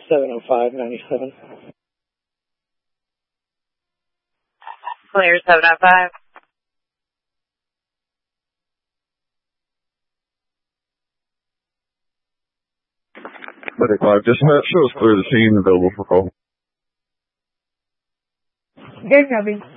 705-97. Clear 705. Medic 5, dispatch, show us clear the scene, available for call. Good, copy.